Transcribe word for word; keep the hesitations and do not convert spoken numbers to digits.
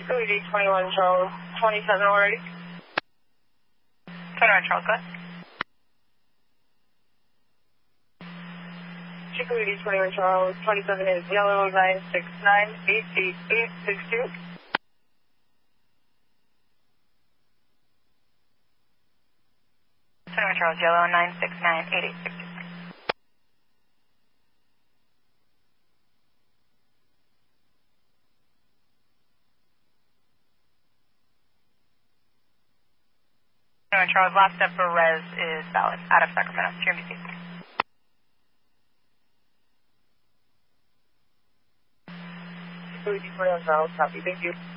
Chico E D twenty-one Charles, twenty-seven already. twenty-one Charles, go ahead. Chico E D twenty-one Charles, twenty-seven is yellow nine six nine eight eight eight six two. twenty-one Charles, yellow nine six nine eight eight six two. twenty-one Charles, last step for res is valid, out of Sacramento, G M B C. Chico E D twenty-one Charles, copy, thank you.